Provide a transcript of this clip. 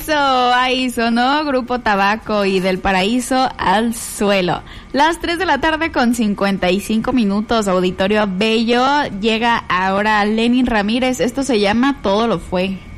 Eso, ahí sonó Grupo Tabaco y Del Paraíso al Suelo. Las 3 de la tarde con 55 minutos, Auditorio Bello. Llega ahora Lenin Ramírez, esto se llama Todo lo Fue.